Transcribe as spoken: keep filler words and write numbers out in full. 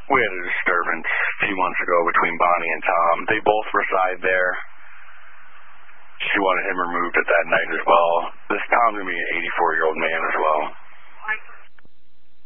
We had a disturbance a few months ago between Bonnie and Tom. They both reside there. She wanted him removed at that night as well. This Tom's going to be an eighty-four-year-old man